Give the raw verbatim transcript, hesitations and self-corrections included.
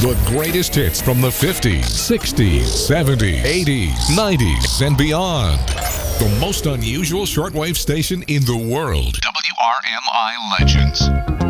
The greatest hits from the fifties, sixties, seventies, eighties, nineties, and beyond. The most unusual shortwave station in the world. W R M I Legends.